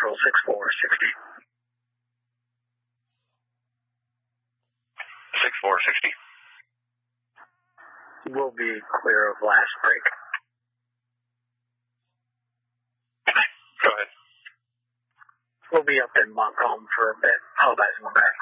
Central 6460. 6460. We'll be clear of last break. Go ahead. We'll be up in Montcalm for a bit. I'll advise them back.